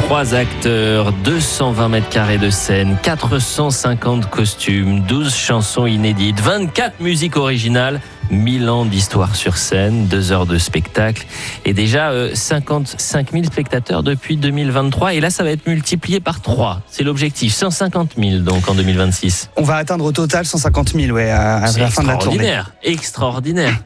3 acteurs, 220 mètres carrés de scène, 450 costumes, 12 chansons inédites, 24 musiques originales, 1000 ans d'histoire sur scène, 2 heures de spectacle et déjà 55 000 spectateurs depuis 2023. Et là, ça va être multiplié par 3. C'est l'objectif, 150 000 donc en 2026. On va atteindre au total 150 000 à la fin de la tournée. Extraordinaire.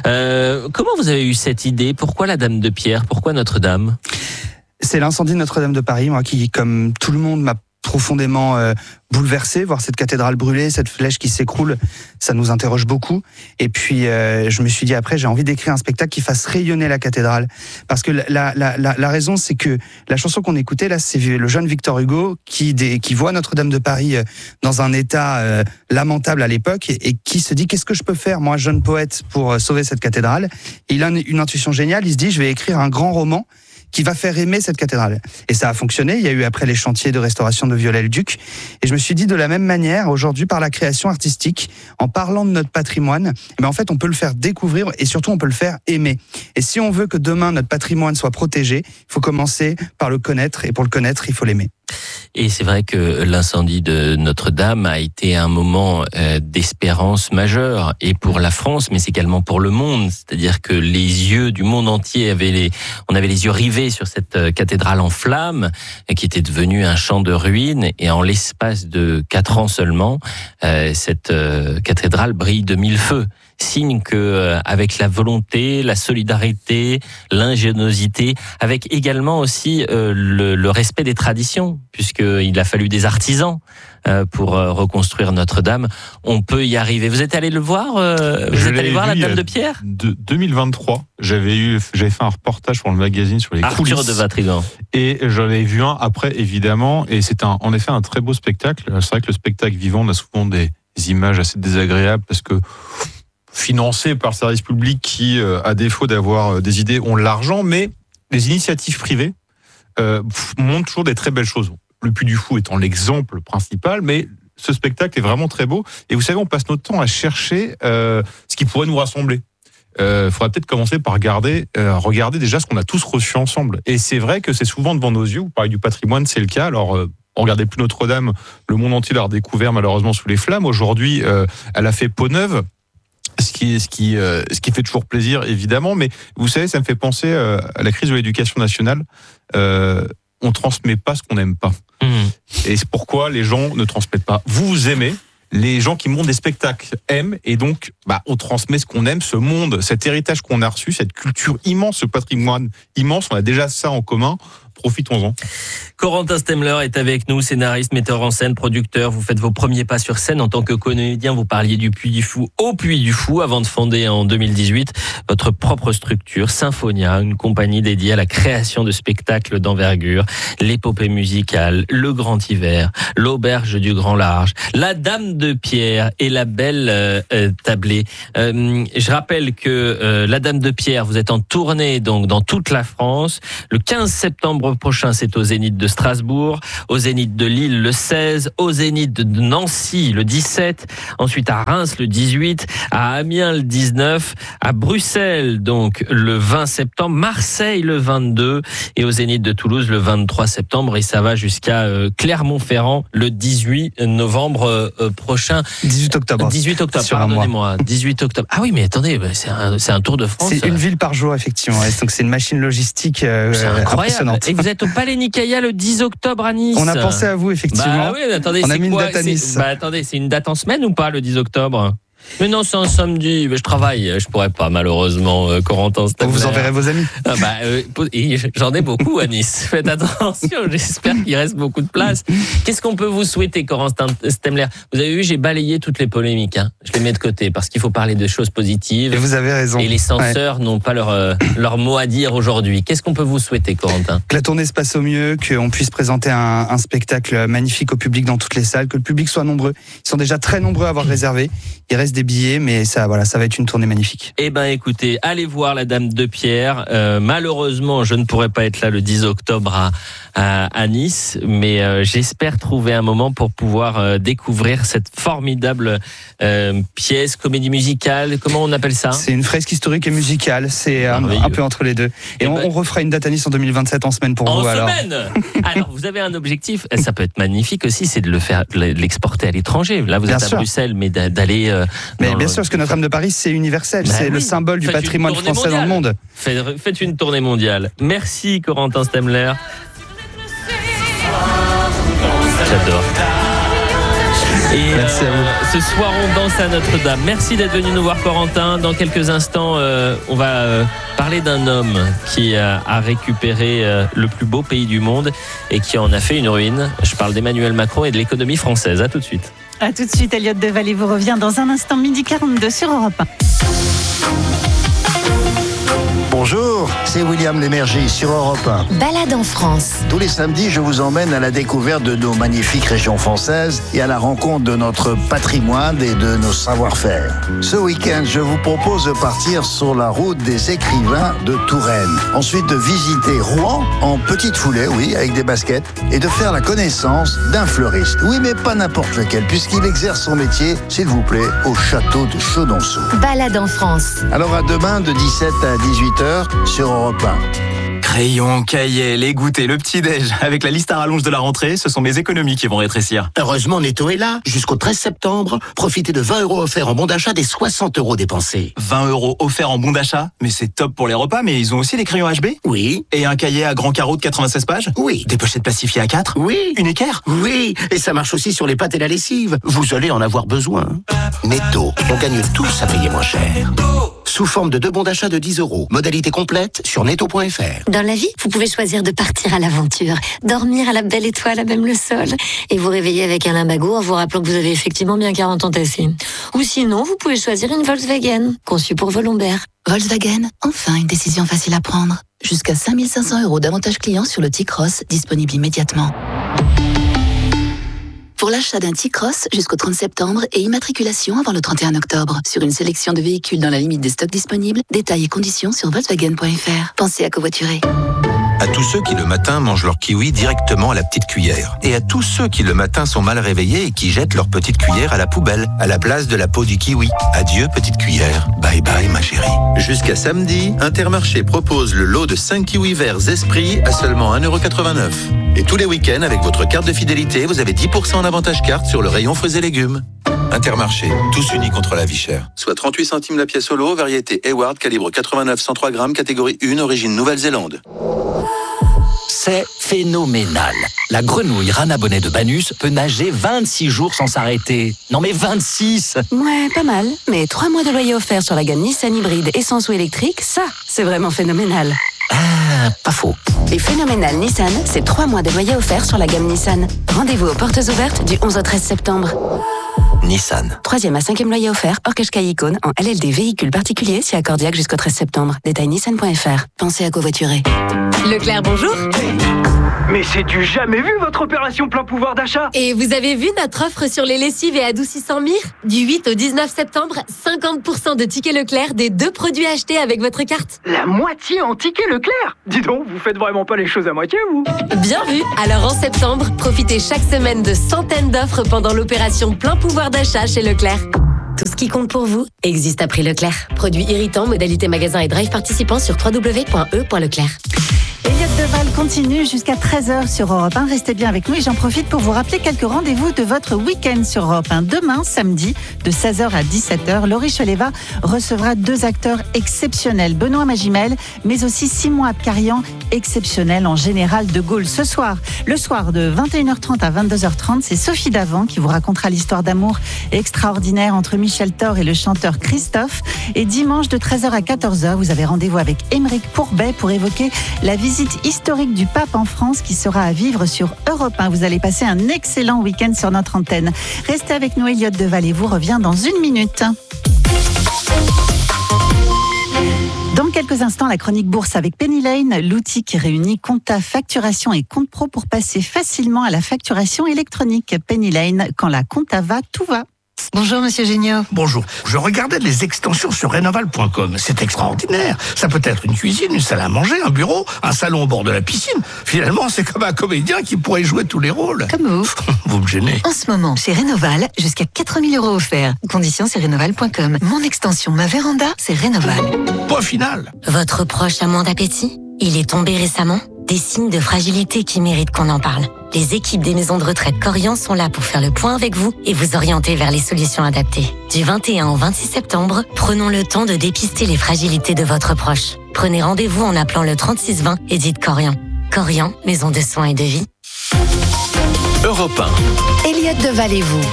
Comment vous avez eu cette idée ? Pourquoi la Dame de Pierre ? Pourquoi Notre-Dame ? C'est l'incendie de Notre-Dame de Paris, moi, qui, comme tout le monde, m'a profondément bouleversé. Voir cette cathédrale brûlée, cette flèche qui s'écroule, ça nous interroge beaucoup. Et puis, je me suis dit après, j'ai envie d'écrire un spectacle qui fasse rayonner la cathédrale. Parce que la raison, c'est que la chanson qu'on écoutait, là, c'est le jeune Victor Hugo qui voit Notre-Dame de Paris dans un état lamentable à l'époque et qui se dit, qu'est-ce que je peux faire, moi, jeune poète, pour sauver cette cathédrale ? Et il a une intuition géniale, il se dit, je vais écrire un grand roman qui va faire aimer cette cathédrale. Et ça a fonctionné. Il y a eu après les chantiers de restauration de Viollet-le-Duc. Et je me suis dit, de la même manière, aujourd'hui, par la création artistique, en parlant de notre patrimoine, en fait, on peut le faire découvrir et surtout, on peut le faire aimer. Et si on veut que demain, notre patrimoine soit protégé, il faut commencer par le connaître. Et pour le connaître, il faut l'aimer. Et c'est vrai que l'incendie de Notre-Dame a été un moment d'espérance majeure, et pour la France, mais c'est également pour le monde. C'est-à-dire que les yeux du monde entier on avait les yeux rivés sur cette cathédrale en flammes, qui était devenue un champ de ruines, et en l'espace de 4 ans seulement, cette cathédrale brille de 1000 feux. Signe que avec la volonté, la solidarité, l'ingéniosité, avec également aussi le respect des traditions, puisqu'il a fallu des artisans pour reconstruire Notre-Dame, on peut y arriver. Vous êtes allé le voir Vous êtes allé voir la Dame de Pierre ? 2023, j'avais fait un reportage pour le magazine sur les coulisses. Arthur de Vatrigan. Et j'en avais vu un après, évidemment, et c'est en effet un très beau spectacle. C'est vrai que le spectacle vivant, on a souvent des images assez désagréables parce que financé par le service public qui, à défaut d'avoir des idées, ont l'argent, mais les initiatives privées montrent toujours des très belles choses. Le Puy du Fou étant l'exemple principal, mais ce spectacle est vraiment très beau. Et vous savez, on passe notre temps à chercher ce qui pourrait nous rassembler. Il faudrait peut-être commencer par regarder déjà ce qu'on a tous reçu ensemble. Et c'est vrai que c'est souvent devant nos yeux. Vous parlez du patrimoine, c'est le cas. Alors, on regardait plus Notre-Dame, le monde entier l'a redécouvert malheureusement sous les flammes. Aujourd'hui, elle a fait peau neuve. Ce qui fait toujours plaisir, évidemment, mais vous savez, ça me fait penser à la crise de l'éducation nationale. On transmet pas ce qu'on n'aime pas. Et c'est pourquoi les gens ne transmettent pas. Vous aimez, les gens qui montent des spectacles aiment, et donc on transmet ce qu'on aime, ce monde, cet héritage qu'on a reçu, cette culture immense, ce patrimoine immense, on a déjà ça en commun. Profitons-en. Corentin Stemmler est avec nous, scénariste, metteur en scène, producteur. Vous faites vos premiers pas sur scène en tant que comédien. Vous parliez du Puy du Fou au Puy du Fou avant de fonder en 2018 votre propre structure, Symphonia, une compagnie dédiée à la création de spectacles d'envergure, l'épopée musicale, le grand hiver, l'auberge du grand large, la Dame de Pierre et la belle tablée. Je rappelle que la Dame de Pierre, vous êtes en tournée donc dans toute la France. Le 15 septembre prochain, c'est au Zénith de Strasbourg, au Zénith de Lille le 16, au Zénith de Nancy le 17, ensuite à Reims le 18, à Amiens le 19, à Bruxelles donc le 20 septembre, Marseille le 22 et au Zénith de Toulouse le 23 septembre, et ça va jusqu'à Clermont-Ferrand le 18 novembre prochain. 18 octobre. 18 octobre, pardonnez-moi. 18 octobre. Ah oui, mais attendez, c'est un tour de France. C'est une ville par jour, effectivement. Donc c'est une machine logistique impressionnante. Et vous êtes au Palais Nicaïa le 10 octobre à Nice. On a pensé à vous, effectivement. Oui, attendez, on a mis une date à Nice. Attendez, c'est une date en semaine ou pas, le 10 octobre ? Mais non, c'est un samedi. Mais je travaille. Je pourrais pas, malheureusement, Corentin Stemmler. Vous enverrez vos amis. J'en ai beaucoup à Nice. Faites attention. J'espère qu'il reste beaucoup de place. Qu'est-ce qu'on peut vous souhaiter, Corentin Stemmler ? Vous avez vu, j'ai balayé toutes les polémiques. Je les mets de côté parce qu'il faut parler de choses positives. Et vous avez raison. Et les censeurs n'ont pas leur mot à dire aujourd'hui. Qu'est-ce qu'on peut vous souhaiter, Corentin ? Que la tournée se passe au mieux, qu'on puisse présenter un spectacle magnifique au public dans toutes les salles, que le public soit nombreux. Ils sont déjà très nombreux à avoir réservé. Il reste des billets, mais ça va être une tournée magnifique. Eh ben, écoutez, allez voir la Dame de Pierre. Malheureusement, je ne pourrai pas être là le 10 octobre à Nice, mais j'espère trouver un moment pour pouvoir découvrir cette formidable pièce, comédie musicale. Comment on appelle ça ? C'est une fresque historique et musicale. C'est un peu entre les deux. Et on refera une date à Nice en 2027 en semaine pour vous. En semaine. Alors, vous avez un objectif. Ça peut être magnifique aussi, c'est de l'exporter à l'étranger. Là, vous êtes à Bruxelles, mais d'aller. Mais bien sûr, parce que Notre-Dame de Paris, c'est universel. C'est le symbole du patrimoine français dans le monde. Faites une tournée mondiale. Merci, Corentin Stemler. J'adore. Et merci à vous. Ce soir, on danse à Notre-Dame. Merci d'être venu nous voir, Corentin. Dans quelques instants, on va parler d'un homme qui a récupéré le plus beau pays du monde et qui en a fait une ruine. Je parle d'Emmanuel Macron et de l'économie française. À tout de suite. À tout de suite, Elliot Devalet vous revient dans un instant, 12h42 sur Europe 1. Bonjour, c'est William Lémergie sur Europe 1. Balade en France. Tous les samedis, je vous emmène à la découverte de nos magnifiques régions françaises et à la rencontre de notre patrimoine et de nos savoir-faire. Ce week-end, je vous propose de partir sur la route des écrivains de Touraine. Ensuite, de visiter Rouen en petite foulée, oui, avec des baskets, et de faire la connaissance d'un fleuriste. Oui, mais pas n'importe lequel, puisqu'il exerce son métier, s'il vous plaît, au château de Chaudonceau. Balade en France. Alors à demain de 17 à 18h sur Europe 1. Crayons, cahiers, les goûters, le petit-déj. Avec la liste à rallonge de la rentrée, ce sont mes économies qui vont rétrécir. Heureusement, Netto est là. Jusqu'au 13 septembre, profitez de 20 € offerts en bon d'achat des 60 € dépensés. 20 € offerts en bon d'achat? Mais c'est top pour les repas, mais ils ont aussi des crayons HB? Oui. Et un cahier à grand carreau de 96 pages? Oui. Des pochettes plastifiées à 4? Oui. Une équerre? Oui. Et ça marche aussi sur les pâtes et la lessive. Vous allez en avoir besoin. Netto, on gagne tous à payer moins cher. Sous forme de 2 bons d'achat de 10 €. Modalité complète sur netto.fr. Dans la vie, vous pouvez choisir de partir à l'aventure, dormir à la belle étoile à même le sol, et vous réveiller avec un limbago en vous rappelant que vous avez effectivement bien 40 ans tassés. Ou sinon, vous pouvez choisir une Volkswagen, conçue pour vos lombaires. Volkswagen, enfin une décision facile à prendre. Jusqu'à 5 500 € d'avantages clients sur le T-Cross, disponible immédiatement. Pour l'achat d'un T-Cross jusqu'au 30 septembre et immatriculation avant le 31 octobre. Sur une sélection de véhicules dans la limite des stocks disponibles, détails et conditions sur Volkswagen.fr. Pensez à covoiturer. À tous ceux qui le matin mangent leur kiwi directement à la petite cuillère. Et à tous ceux qui le matin sont mal réveillés et qui jettent leur petite cuillère à la poubelle, à la place de la peau du kiwi. Adieu petite cuillère. Bye bye ma chérie. Jusqu'à samedi, Intermarché propose le lot de 5 kiwis verts Esprit à seulement 1,89 €. Et tous les week-ends, avec votre carte de fidélité, vous avez 10% en avantage carte sur le rayon fruits et légumes. Intermarché, tous unis contre la vie chère. Soit 38 centimes la pièce au lot, variété Hayward, calibre 89-103 grammes, catégorie 1, origine Nouvelle-Zélande. C'est phénoménal. La grenouille Rana Bonnet de Banus peut nager 26 jours sans s'arrêter. Non mais 26! Ouais, pas mal. Mais 3 mois de loyer offert sur la gamme Nissan hybride essence ou électrique, ça, c'est vraiment phénoménal. Ah, pas faux. Et phénoménal Nissan, c'est 3 mois de loyer offert sur la gamme Nissan. Rendez-vous aux portes ouvertes du 11 au 13 septembre. Nissan. 3e à 5e loyer offert, hors Qashqai Icône, en LLD véhicule particulier, si accordiaque jusqu'au 13 septembre. Détail nissan.fr. Pensez à covoiturer. Leclerc, bonjour. Mais c'est du jamais vu votre opération plein pouvoir d'achat. Et vous avez vu notre offre sur les lessives et adoucissants Mire? Du 8 au 19 septembre, 50% de tickets Leclerc des 2 produits achetés avec votre carte. La moitié en tickets Leclerc? Dis donc, vous faites vraiment pas les choses à moitié, vous? Bien vu. Alors en septembre, profitez chaque semaine de centaines d'offres pendant l'opération plein pouvoir d'achat chez Leclerc. Tout ce qui compte pour vous existe à prix Leclerc. Produits irritants, modalité magasin et drive participants sur www.e.leclerc. Elliot Devalet continue jusqu'à 13h sur Europe 1. Restez bien avec nous et j'en profite pour vous rappeler quelques rendez-vous de votre week-end sur Europe 1. Demain, samedi, de 16h à 17h, Laurie Choleva recevra 2 acteurs exceptionnels. Benoît Magimel, mais aussi Simon Abkarian, exceptionnel en général de Gaulle. Ce soir, le soir de 21h30 à 22h30, c'est Sophie Davant qui vous racontera l'histoire d'amour extraordinaire entre Michel Thor et le chanteur Christophe. Et dimanche, de 13h à 14h, vous avez rendez-vous avec Émeric Pourbet pour évoquer la visite historique du pape en France qui sera à vivre sur Europe 1. Vous allez passer un excellent week-end sur notre antenne. Restez avec nous, Elliot Devalet vous revient dans 1 minute. Dans quelques instants, la chronique bourse avec Penny Lane, l'outil qui réunit compta, facturation et compte pro pour passer facilement à la facturation électronique. Penny Lane, quand la compta va, tout va. Bonjour Monsieur Géniaud. Bonjour. Je regardais les extensions sur Rénoval.com. C'est extraordinaire. Ça peut être une cuisine, une salle à manger, un bureau, un salon au bord de la piscine. Finalement, c'est comme un comédien qui pourrait jouer tous les rôles. Comme vous. Vous me gênez. En ce moment, chez Rénoval, jusqu'à 4 000 € offerts. Conditions, c'est Rénoval.com. Mon extension, ma véranda, c'est Rénoval. Point final. Votre proche a moins d'appétit? Il est tombé récemment? Des signes de fragilité qui méritent qu'on en parle. Les équipes des maisons de retraite Corian sont là pour faire le point avec vous et vous orienter vers les solutions adaptées. Du 21 au 26 septembre, prenons le temps de dépister les fragilités de votre proche. Prenez rendez-vous en appelant le 3620 et dites Corian. Corian, maison de soins et de vie. Europe 1. Elliot Deval et vous.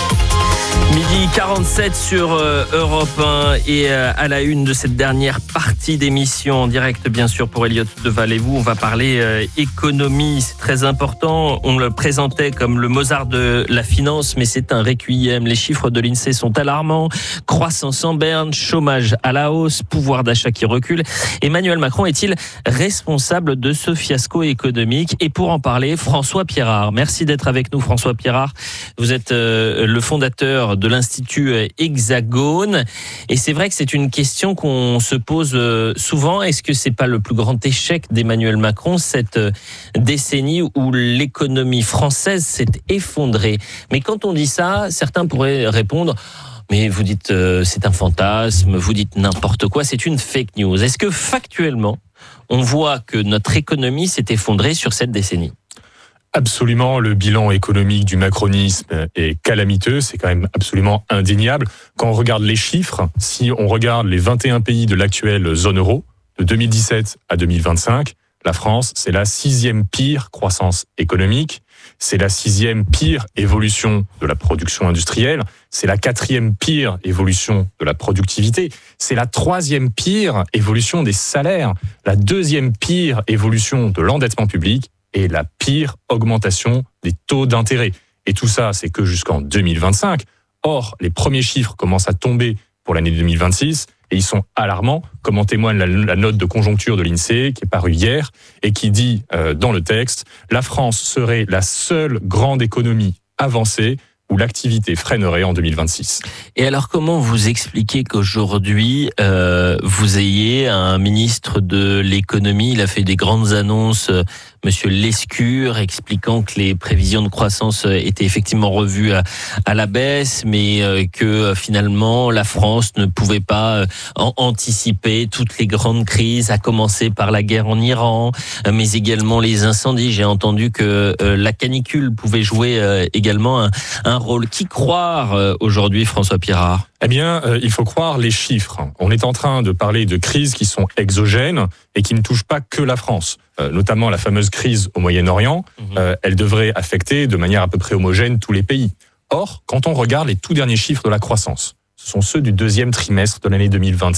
Midi 47 sur Europe 1 et à la une de cette dernière partie d'émission en direct bien sûr pour Elliot Deval et vous, on va parler économie, c'est très important, on le présentait comme le Mozart de la finance mais c'est un requiem, les chiffres de l'INSEE sont alarmants, croissance en berne, chômage à la hausse, pouvoir d'achat qui recule. Emmanuel Macron est-il responsable de ce fiasco économique? Et pour en parler, François Pierrard, merci d'être avec nous François Pierrard, vous êtes le fondateur de l'Institut Hexagone. Et c'est vrai que c'est une question qu'on se pose souvent. Est-ce que c'est pas le plus grand échec d'Emmanuel Macron, cette décennie où l'économie française s'est effondrée? Mais quand on dit ça, certains pourraient répondre mais vous dites c'est un fantasme, vous dites n'importe quoi, c'est une fake news. Est-ce que factuellement, on voit que notre économie s'est effondrée sur cette décennie? Absolument, le bilan économique du macronisme est calamiteux, c'est quand même absolument indéniable. Quand on regarde les chiffres, si on regarde les 21 pays de l'actuelle zone euro, de 2017 à 2025, la France, c'est la 6e pire croissance économique, c'est la 6e pire évolution de la production industrielle, c'est la 4e pire évolution de la productivité, c'est la 3e pire évolution des salaires, la 2e pire évolution de l'endettement public, et la pire augmentation des taux d'intérêt. Et tout ça, c'est que jusqu'en 2025. Or, les premiers chiffres commencent à tomber pour l'année 2026 et ils sont alarmants, comme en témoigne la note de conjoncture de l'INSEE qui est parue hier et qui dit dans le texte « La France serait la seule grande économie avancée où l'activité freinerait en 2026. » Et alors, comment vous expliquez qu'aujourd'hui, vous ayez un ministre de l'économie, il a fait des grandes annonces, Monsieur Lescure, expliquant que les prévisions de croissance étaient effectivement revues à la baisse, mais que finalement la France ne pouvait pas anticiper toutes les grandes crises, à commencer par la guerre en Iran, mais également les incendies. J'ai entendu que la canicule pouvait jouer également un rôle. Qui croire aujourd'hui, François Pierrard? Eh bien, il faut croire les chiffres. On est en train de parler de crises qui sont exogènes et qui ne touchent pas que la France. Notamment la fameuse crise au Moyen-Orient, elle devrait affecter de manière à peu près homogène tous les pays. Or, quand on regarde les tout derniers chiffres de la croissance, ce sont ceux du deuxième trimestre de l'année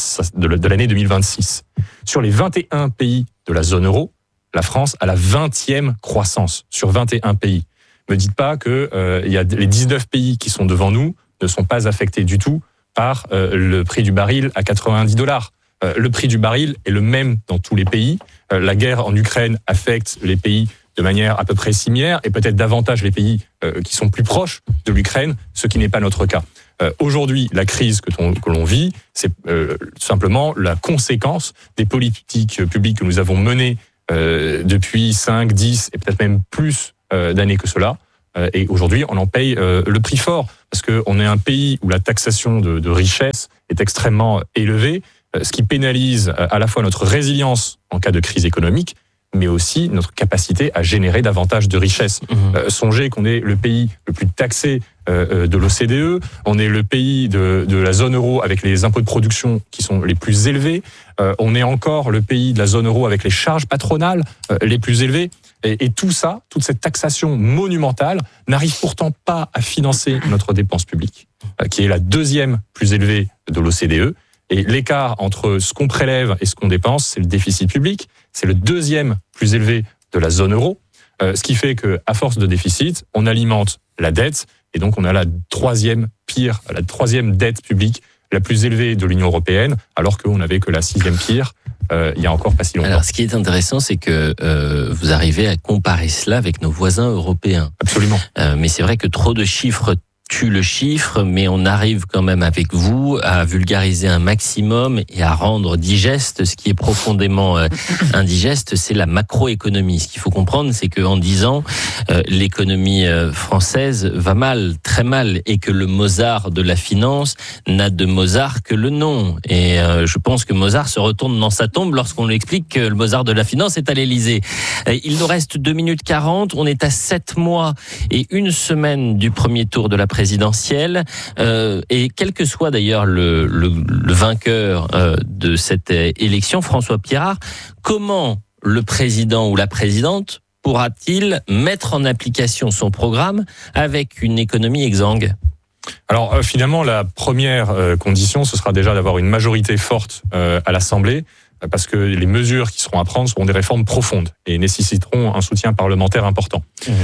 2026. Sur les 21 pays de la zone euro, la France a la 20e croissance sur 21 pays. Ne me dites pas que il y a les 19 pays qui sont devant nous ne sont pas affectés du tout par le prix du baril à $90. Le prix du baril est le même dans tous les pays. La guerre en Ukraine affecte les pays de manière à peu près similaire et peut-être davantage les pays qui sont plus proches de l'Ukraine, ce qui n'est pas notre cas. Aujourd'hui, la crise que l'on vit, c'est simplement la conséquence des politiques publiques que nous avons menées depuis 5, 10 et peut-être même plus d'années que cela. Et aujourd'hui, on en paye le prix fort, parce qu'on est un pays où la taxation de richesse est extrêmement élevée, ce qui pénalise à la fois notre résilience en cas de crise économique, mais aussi notre capacité à générer davantage de richesse. Songez qu'on est le pays le plus taxé de l'OCDE, on est le pays de la zone euro avec les impôts de production qui sont les plus élevés, on est encore le pays de la zone euro avec les charges patronales les plus élevées. Et tout ça, toute cette taxation monumentale n'arrive pourtant pas à financer notre dépense publique, qui est la deuxième plus élevée de l'OCDE. Et l'écart entre ce qu'on prélève et ce qu'on dépense, c'est le déficit public. C'est le deuxième plus élevé de la zone euro. Ce qui fait qu'à force de déficit, on alimente la dette. Et donc, on a la troisième dette publique la plus élevée de l'Union européenne, alors qu'on n'avait que la 6e pire il y a encore pas si longtemps. Alors, ce qui est intéressant, c'est que vous arrivez à comparer cela avec nos voisins européens. Absolument. Mais c'est vrai que trop de chiffres tue le chiffre, mais on arrive quand même avec vous à vulgariser un maximum et à rendre digeste ce qui est profondément indigeste, c'est la macroéconomie. Ce qu'il faut comprendre, c'est qu'en 10 ans, l'économie française va mal, très mal, et que le Mozart de la finance n'a de Mozart que le nom. Et je pense que Mozart se retourne dans sa tombe lorsqu'on lui explique que le Mozart de la finance est à l'Élysée. Il nous reste 2 minutes 40, on est à 7 mois et 1 semaine du premier tour de la présidentielle, et quel que soit d'ailleurs le vainqueur de cette élection, François Pirard, comment le président ou la présidente pourra-t-il mettre en application son programme avec une économie exsangue ? Alors finalement, la première condition, ce sera déjà d'avoir une majorité forte à l'Assemblée, parce que les mesures qui seront à prendre seront des réformes profondes et nécessiteront un soutien parlementaire important.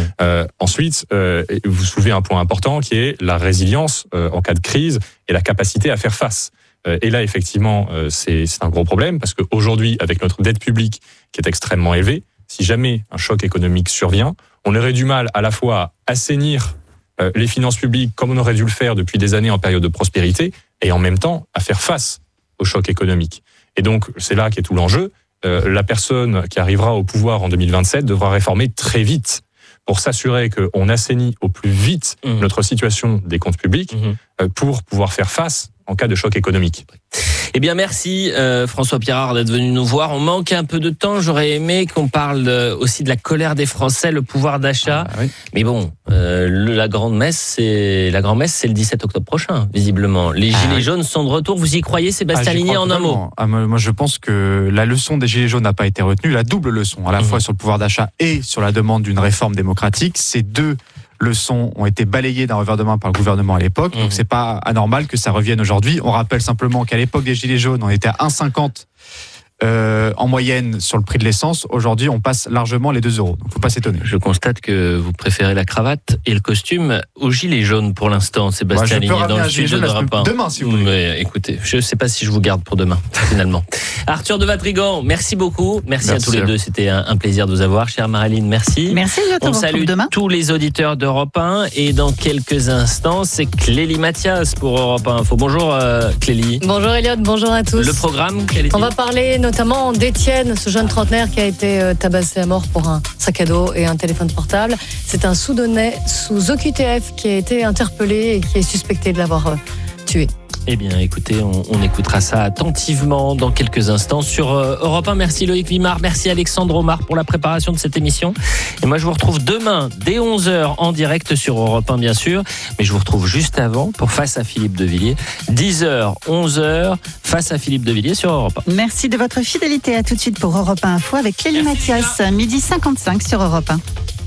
Ensuite, vous soulevez un point important qui est la résilience en cas de crise et la capacité à faire face. Et là, effectivement, c'est un gros problème, parce qu'aujourd'hui, avec notre dette publique qui est extrêmement élevée, si jamais un choc économique survient, on aurait du mal à la fois à assainir les finances publiques comme on aurait dû le faire depuis des années en période de prospérité, et en même temps à faire face au choc économique. Et donc, c'est là qu'est tout l'enjeu. La personne qui arrivera au pouvoir en 2027 devra réformer très vite pour s'assurer qu'on assainit au plus vite notre situation des comptes publics pour pouvoir faire face en cas de choc économique. Eh bien, merci François Pirard d'être venu nous voir. On manque un peu de temps. J'aurais aimé qu'on parle aussi de la colère des Français, le pouvoir d'achat. Oui. Mais bon, la grande messe, c'est le 17 octobre prochain, visiblement. Les Gilets jaunes sont de retour. Vous y croyez, Sébastien Ligné, en un mot ? Moi, je pense que la leçon des Gilets jaunes n'a pas été retenue. La double leçon, à la fois sur le pouvoir d'achat et sur la demande d'une réforme démocratique, ces deux leçons ont été balayées d'un revers de main par le gouvernement à l'époque, donc c'est pas anormal que ça revienne aujourd'hui. On rappelle simplement qu'à l'époque des Gilets jaunes, on était à 1,50 en moyenne sur le prix de l'essence. Aujourd'hui, on passe largement les 2 euros. Donc, faut pas s'étonner. Je constate que vous préférez la cravate et le costume aux Gilets jaunes pour l'instant, Sébastien Ligné, dans le sud de l'Europe. Demain, si vous voulez. Mais écoutez, je sais pas si je vous garde pour demain, finalement. Arthur de Vatrigan, merci beaucoup. Merci à tous les deux. C'était un plaisir de vous avoir. Chère Marilyn, merci. Merci, on salue tous les auditeurs d'Europe 1. Et dans quelques instants, c'est Clélie Mathias pour Europe 1 Info. Bonjour Clélie. Bonjour Elliot, bonjour à tous. Le programme, quel est-il ? On va parler notamment d'Étienne, ce jeune trentenaire qui a été tabassé à mort pour un sac à dos et un téléphone portable. C'est un Soudanais sous OQTF qui a été interpellé et qui est suspecté de l'avoir tué. Eh bien, écoutez, on écoutera ça attentivement dans quelques instants sur Europe 1. Merci Loïc Vimard, merci Alexandre Omar pour la préparation de cette émission. Et moi, je vous retrouve demain dès 11h en direct sur Europe 1, bien sûr. Mais je vous retrouve juste avant pour Face à Philippe de Villiers. 10h, 11h, Face à Philippe de Villiers sur Europe 1. Merci de votre fidélité. À tout de suite pour Europe 1 Info avec Clélie Mathias, 12h55 sur Europe 1.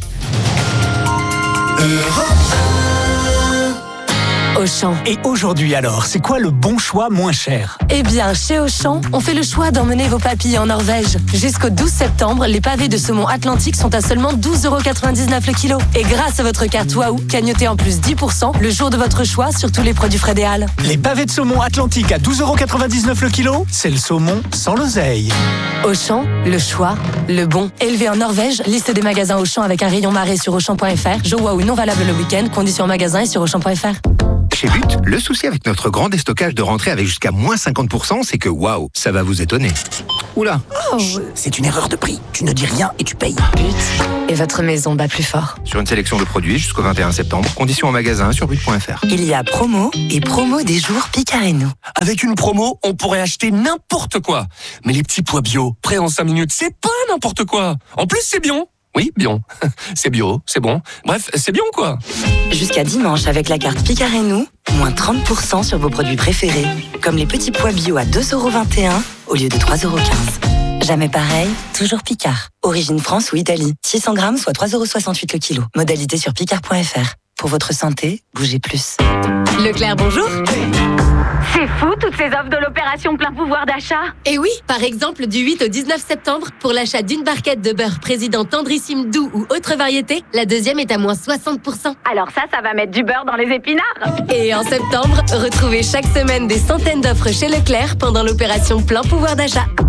Auchan. Et aujourd'hui alors, c'est quoi le bon choix moins cher ? Eh bien, chez Auchan, on fait le choix d'emmener vos papilles en Norvège. Jusqu'au 12 septembre, les pavés de saumon Atlantique sont à seulement 12,99€ le kilo. Et grâce à votre carte Waouh, cagnotez en plus 10% le jour de votre choix sur tous les produits frais des Halles. Les pavés de saumon Atlantique à 12,99€ le kilo, c'est le saumon sans l'oseille. Auchan, le choix, le bon. Élevé en Norvège, liste des magasins Auchan avec un rayon marée sur Auchan.fr. Jeu Waouh non valable le week-end, conditions en magasin et sur Auchan.fr. Chez But, le souci avec notre grand déstockage de rentrée avec jusqu'à moins 50%, c'est que waouh, ça va vous étonner. Oula, c'est une erreur de prix. Tu ne dis rien et tu payes. But, et votre maison bat plus fort. Sur une sélection de produits jusqu'au 21 septembre, conditions en magasin sur but.fr. Il y a promo et promo des jours Picard et nous. Avec une promo, on pourrait acheter n'importe quoi. Mais les petits pois bio, prêts en 5 minutes, c'est pas n'importe quoi. En plus, c'est bien. Oui, bien. C'est bio, c'est bon. Bref, c'est bien quoi. Jusqu'à dimanche, avec la carte Picard et nous, moins 30% sur vos produits préférés. Comme les petits pois bio à 2,21€ au lieu de 3,15€. Jamais pareil, toujours Picard. Origine France ou Italie. 600 grammes, soit 3,68€ le kilo. Modalité sur picard.fr. Pour votre santé, bougez plus. Leclerc, bonjour. C'est fou, toutes ces offres de l'opération plein pouvoir d'achat. Et oui, par exemple, du 8 au 19 septembre, pour l'achat d'une barquette de beurre président tendrissime doux ou autre variété, la deuxième est à moins 60%. Alors ça va mettre du beurre dans les épinards. Et en septembre, retrouvez chaque semaine des centaines d'offres chez Leclerc pendant l'opération plein pouvoir d'achat.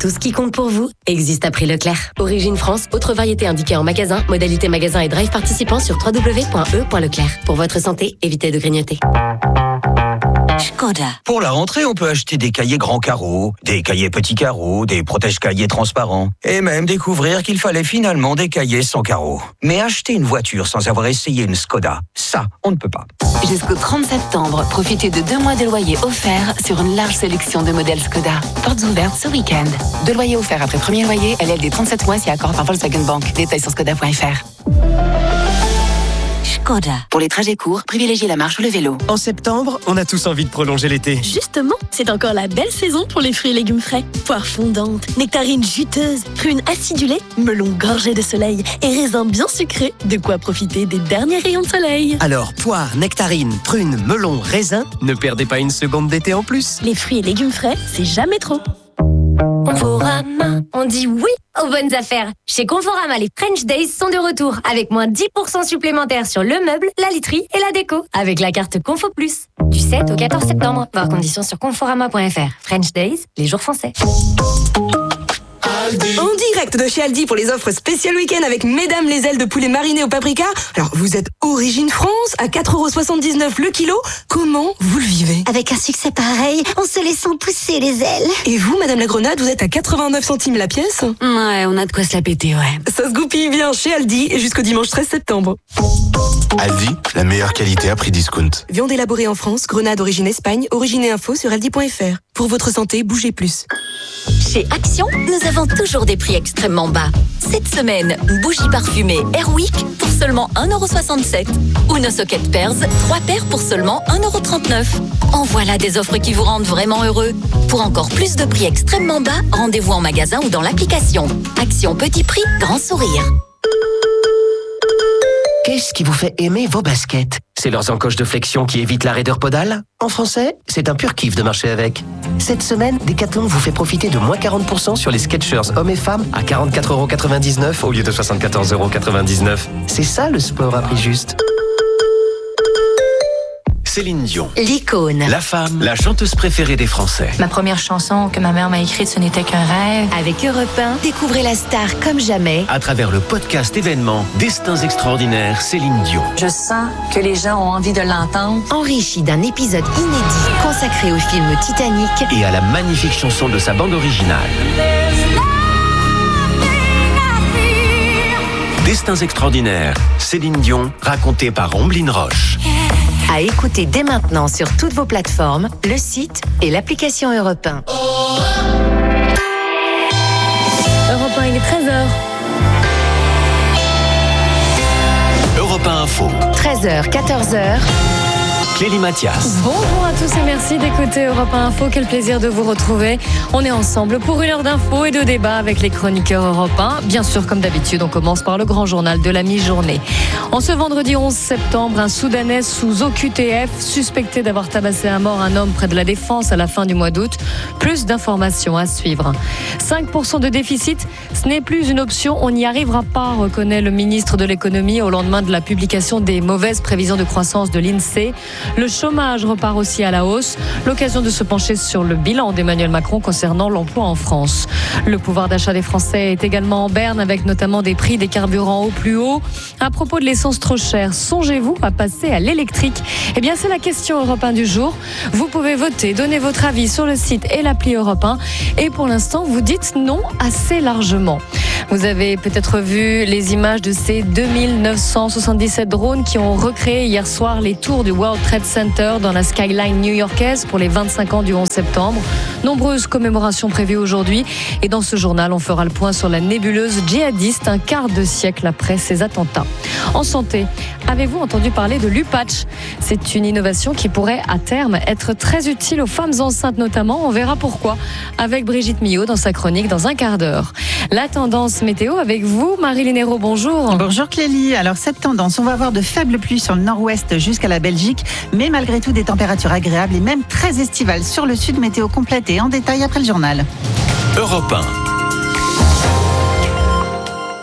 Tout ce qui compte pour vous existe à prix Leclerc. Origine France, autres variétés indiquées en magasin, modalité magasin et drive participants sur www.e.leclerc. Pour votre santé, évitez de grignoter. Škoda. Pour la rentrée, on peut acheter des cahiers grands carreaux, des cahiers petits carreaux, des protège-cahiers transparents, et même découvrir qu'il fallait finalement des cahiers sans carreaux. Mais acheter une voiture sans avoir essayé une Škoda, ça, on ne peut pas. Jusqu'au 30 septembre, profitez de 2 mois de loyer offerts sur une large sélection de modèles Škoda. Portes ouvertes ce week-end. 2 loyers offerts après premier loyer, LLD 37 mois si accord par Volkswagen Bank. Détails sur skoda.fr. Škoda. Pour les trajets courts, privilégiez la marche ou le vélo. En septembre, on a tous envie de prolonger l'été. Justement, c'est encore la belle saison pour les fruits et légumes frais. Poires fondantes, nectarines juteuses, prunes acidulées, melons gorgés de soleil et raisins bien sucrés. De quoi profiter des derniers rayons de soleil. Alors, poires, nectarines, prunes, melons, raisins, ne perdez pas une seconde d'été en plus. Les fruits et légumes frais, c'est jamais trop. Conforama, on dit oui aux bonnes affaires. Chez Conforama, les French Days sont de retour avec moins 10% supplémentaires sur le meuble, la literie et la déco avec la carte Confo Plus. Du 7 au 14 septembre. Voir conditions sur conforama.fr. French Days, les jours français. En direct de chez Aldi pour les offres spéciales week-end avec Mesdames les ailes de poulet mariné au paprika. Alors, vous êtes Origine France à 4,79€ le kilo. Comment vous le vivez? Avec un succès pareil, en se laissant pousser les ailes. Et vous, Madame la Grenade, vous êtes à 89 centimes la pièce? Ouais, on a de quoi se la péter, ouais. Ça se goupille bien chez Aldi et jusqu'au dimanche 13 septembre. Aldi, la meilleure qualité à prix discount. Viande élaborée en France, Grenade origine Espagne, origine et info sur aldi.fr. Pour votre santé, bougez plus. Chez Action, nous avons toujours des prix extrêmement bas. Cette semaine, bougie parfumée Airwick pour seulement 1,67€. Ou nos sockets Pearls, 3 paires pour seulement 1,39€. En voilà des offres qui vous rendent vraiment heureux. Pour encore plus de prix extrêmement bas, rendez-vous en magasin ou dans l'application. Action petit prix, grand sourire. Qu'est-ce qui vous fait aimer vos baskets? C'est leurs encoches de flexion qui évitent la raideur podale? En français, c'est un pur kiff de marcher avec. Cette semaine, Decathlon vous fait profiter de moins 40% sur les Skechers hommes et femmes à 44,99€ au lieu de 74,99€. C'est ça le sport à prix juste. Céline Dion. L'icône. La femme, la chanteuse préférée des Français. Ma première chanson que ma mère m'a écrite, ce n'était qu'un rêve. Avec Europe 1, découvrez la star comme jamais. À travers le podcast événement Destins extraordinaires, Céline Dion. Je sens que les gens ont envie de l'entendre. Enrichi d'un épisode inédit consacré au film Titanic. Et à la magnifique chanson de sa bande originale. Destins extraordinaires, Céline Dion, racontée par Omblin Roche. À écouter dès maintenant sur toutes vos plateformes, le site et l'application Europe 1. Europe 1, il est 13h. Europe 1 Info. 13h, 14h. Clélie Mathias. Bonjour à tous et merci d'écouter Europe 1 Info. Quel plaisir de vous retrouver. On est ensemble pour une heure d'infos et de débat avec les chroniqueurs Europe 1. Bien sûr, comme d'habitude, on commence par le grand journal de la mi-journée. En ce vendredi 11 septembre, un Soudanais sous OQTF suspecté d'avoir tabassé à mort un homme près de la Défense à la fin du mois d'août. Plus d'informations à suivre. 5% de déficit, ce n'est plus une option. On n'y arrivera pas, reconnaît le ministre de l'économie au lendemain de la publication des mauvaises prévisions de croissance de l'INSEE. Le chômage repart aussi à la hausse. L'occasion de se pencher sur le bilan d'Emmanuel Macron concernant l'emploi en France. Le pouvoir d'achat des Français est également en berne avec notamment des prix des carburants au plus haut. À propos de l'essence trop chère, songez-vous à passer à l'électrique? Eh bien, c'est la question Europe 1 du jour. Vous pouvez voter, donner votre avis sur le site et l'appli Europe 1. Et pour l'instant, vous dites non assez largement. Vous avez peut-être vu les images de ces 2977 drones qui ont recréé hier soir les tours du World Trade Center dans la skyline new-yorkaise pour les 25 ans du 11 septembre. Nombreuses commémorations prévues aujourd'hui. Et dans ce journal, on fera le point sur la nébuleuse djihadiste un quart de siècle après ces attentats. En santé, avez-vous entendu parler de l'UPatch? C'est une innovation qui pourrait à terme être très utile aux femmes enceintes notamment. On verra pourquoi avec Brigitte Millot dans sa chronique dans un quart d'heure. La tendance météo avec vous, Marie-Lynn Hérault, bonjour. Bonjour Clélie. Alors cette tendance, on va avoir de faibles pluies sur le nord-ouest jusqu'à la Belgique, mais malgré tout des températures agréables et même très estivales sur le sud. Météo complète et en détail après le journal. Europe 1.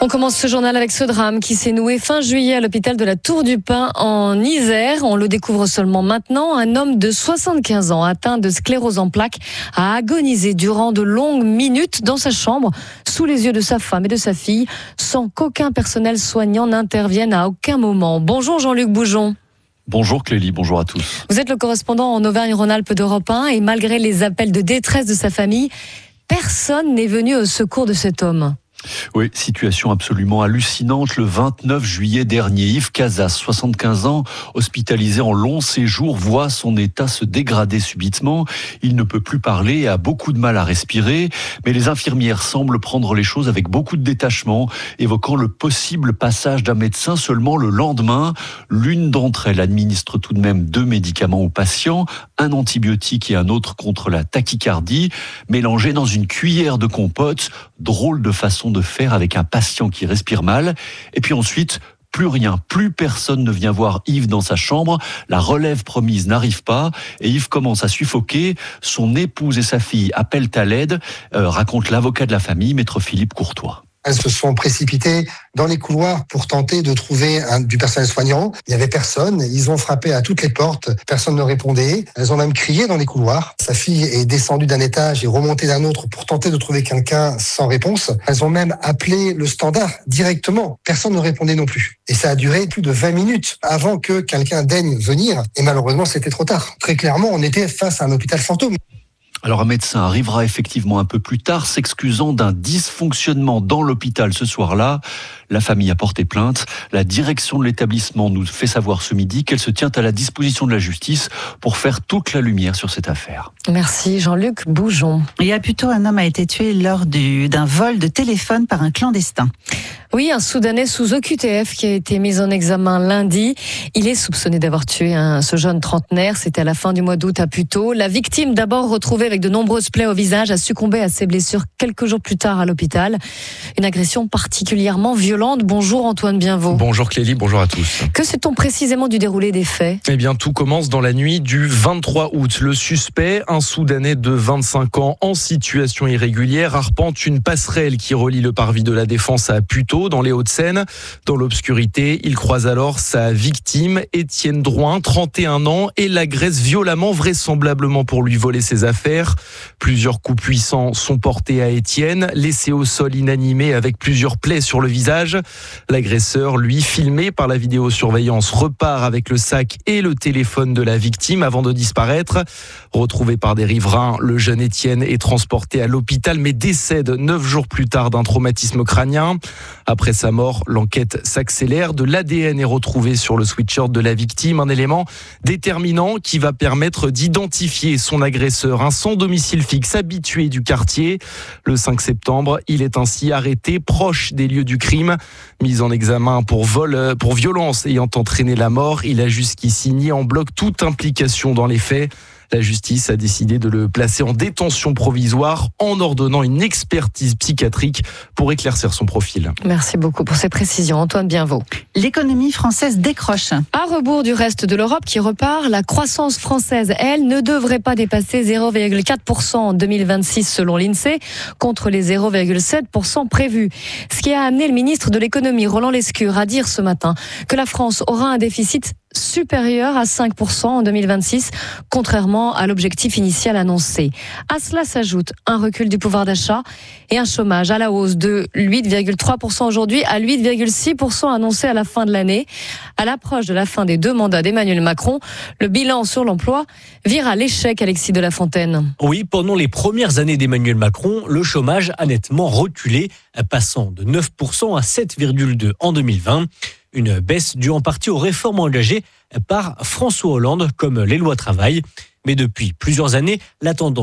On commence ce journal avec ce drame qui s'est noué fin juillet à l'hôpital de la Tour du Pin en Isère. On le découvre seulement maintenant. Un homme de 75 ans atteint de sclérose en plaques a agonisé durant de longues minutes dans sa chambre sous les yeux de sa femme et de sa fille sans qu'aucun personnel soignant n'intervienne à aucun moment. Bonjour Jean-Luc Boujon. Bonjour Clélie, bonjour à tous. Vous êtes le correspondant en Auvergne-Rhône-Alpes d'Europe 1 et malgré les appels de détresse de sa famille, personne n'est venu au secours de cet homme. Oui, situation absolument hallucinante. Le 29 juillet dernier, Yves Casas, 75 ans, hospitalisé en long séjour, voit son état se dégrader subitement. Il ne peut plus parler et a beaucoup de mal à respirer. Mais les infirmières semblent prendre les choses avec beaucoup de détachement, évoquant le possible passage d'un médecin seulement le lendemain. L'une d'entre elles administre tout de même 2 médicaments aux patients, un antibiotique et un autre contre la tachycardie, mélangés dans une cuillère de compote. Drôle de façon de faire avec un patient qui respire mal. Et puis ensuite, plus rien, plus personne ne vient voir Yves dans sa chambre. La relève promise n'arrive pas et Yves commence à suffoquer. Son épouse et sa fille appellent à l'aide, raconte l'avocat de la famille, maître Philippe Courtois. Elles se sont précipitées dans les couloirs pour tenter de trouver du personnel soignant. Il n'y avait personne. Ils ont frappé à toutes les portes. Personne ne répondait. Elles ont même crié dans les couloirs. Sa fille est descendue d'un étage et remontée d'un autre pour tenter de trouver quelqu'un sans réponse. Elles ont même appelé le standard directement. Personne ne répondait non plus. Et ça a duré plus de 20 minutes avant que quelqu'un daigne venir. Et malheureusement, c'était trop tard. Très clairement, on était face à un hôpital fantôme. Alors un médecin arrivera effectivement un peu plus tard, s'excusant d'un dysfonctionnement dans l'hôpital ce soir-là. La famille a porté plainte. La direction de l'établissement nous fait savoir ce midi qu'elle se tient à la disposition de la justice pour faire toute la lumière sur cette affaire. Merci Jean-Luc Boujon. Il y a plutôt un homme a été tué lors d'un vol de téléphone par un clandestin. Oui, un Soudanais sous OQTF qui a été mis en examen lundi. Il est soupçonné d'avoir tué ce jeune trentenaire. C'était à la fin du mois d'août à Puteaux. La victime, d'abord retrouvée avec de nombreuses plaies au visage, a succombé à ses blessures quelques jours plus tard à l'hôpital. Une agression particulièrement violente. Bonjour Antoine Bienvaux. Bonjour Clélie, bonjour à tous. Que sait-on précisément du déroulé des faits ? Eh bien, tout commence dans la nuit du 23 août. Le suspect, un Soudanais de 25 ans en situation irrégulière, arpente une passerelle qui relie le parvis de la Défense à Puteaux, dans les Hauts-de-Seine. Dans l'obscurité, il croise alors sa victime, Étienne Drouin, 31 ans, et l'agresse violemment, vraisemblablement pour lui voler ses affaires. Plusieurs coups puissants sont portés à Étienne, laissé au sol inanimé avec plusieurs plaies sur le visage. L'agresseur, lui, filmé par la vidéosurveillance, repart avec le sac et le téléphone de la victime avant de disparaître. Retrouvé par des riverains, le jeune Étienne est transporté à l'hôpital mais décède 9 jours plus tard d'un traumatisme crânien. Après sa mort, l'enquête s'accélère. De l'ADN est retrouvé sur le sweatshirt de la victime, un élément déterminant qui va permettre d'identifier son agresseur, un sans domicile fixe habitué du quartier. Le 5 septembre, il est ainsi arrêté proche des lieux du crime. Mis en examen pour violence ayant entraîné la mort, il a jusqu'ici nié en bloc toute implication dans les faits. La justice a décidé de le placer en détention provisoire en ordonnant une expertise psychiatrique pour éclaircir son profil. Merci beaucoup pour ces précisions, Antoine Bienveau. L'économie française décroche. À rebours du reste de l'Europe qui repart, la croissance française, elle, ne devrait pas dépasser 0,4% en 2026 selon l'INSEE, contre les 0,7% prévus. Ce qui a amené le ministre de l'économie, Roland Lescure, à dire ce matin que la France aura un déficit supérieur à 5% en 2026, contrairement à l'objectif initial annoncé. À cela s'ajoute un recul du pouvoir d'achat et un chômage à la hausse de 8,3% aujourd'hui à 8,6% annoncé à la fin de l'année. À l'approche de la fin des 2 mandats d'Emmanuel Macron, le bilan sur l'emploi vire à l'échec, Alexis de la Fontaine. Oui, pendant les premières années d'Emmanuel Macron, le chômage a nettement reculé, passant de 9% à 7,2% en 2020. Une baisse due en partie aux réformes engagées par François Hollande, comme les lois travail. Mais depuis plusieurs années, la tendance